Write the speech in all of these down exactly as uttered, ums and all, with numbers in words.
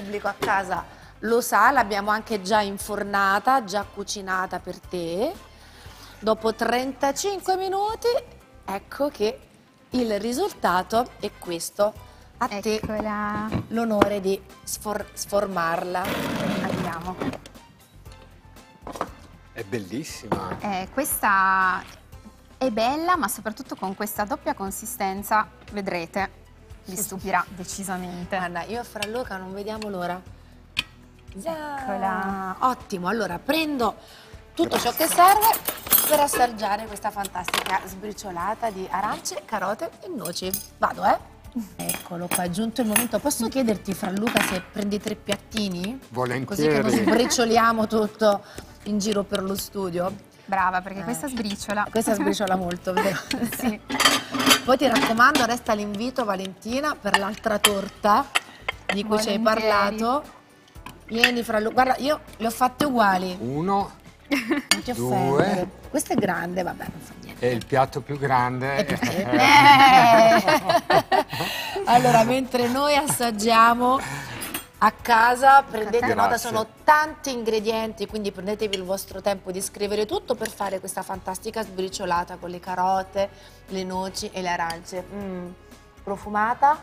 pubblico a casa lo sa, l'abbiamo anche già infornata, già cucinata per te. Dopo trentacinque minuti, ecco che il risultato è questo. A Eccola. te l'onore di sfor sformarla. Andiamo. È bellissima. Eh, questa è bella, ma soprattutto con questa doppia consistenza, vedrete, vi stupirà decisamente. Guarda, io e Franluca non vediamo l'ora. Eccola. Ottimo, allora prendo tutto ciò che serve per assaggiare questa fantastica sbriciolata di arance, carote e noci. Vado, eh? Eccolo qua, è giunto il momento. Posso chiederti, Franluca, se prendi tre piattini? Volentieri. Così che non sbricioliamo tutto in giro per lo studio. Brava, perché Eh. questa sbriciola. Questa sbriciola molto, vero? Sì. Poi ti raccomando, resta l'invito, Valentina, per l'altra torta di cui ci hai Volentieri. parlato. Vieni, Franluca. Guarda, io le ho fatte uguali. Uno Non ti Due. offendere. Questa è grande, vabbè, non fa niente. è il piatto più grande. È più- Eh. Allora, mentre noi assaggiamo a casa, prendete Grazie. nota, sono tanti ingredienti, quindi prendetevi il vostro tempo di scrivere tutto per fare questa fantastica sbriciolata con le carote, le noci e le arance. Mm, profumata,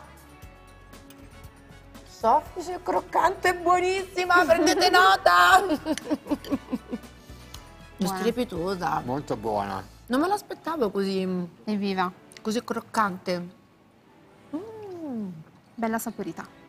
soffice, croccante e buonissima, prendete nota! Buona. Strepitosa. Molto buona. Non me l'aspettavo così, Evviva, così croccante. bella saporita.